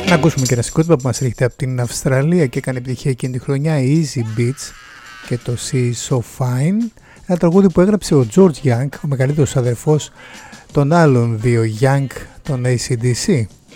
Να ακούσουμε και ένα συγκρότημα που μας έρχεται από την Αυστραλία και έκανε επιτυχία εκείνη τη χρονιά, η Easy Beats και το See So Fine. Ένα τραγούδι που έγραψε ο George Young, ο μεγαλύτερος αδερφός των άλλων δύο Young, των AC/DC.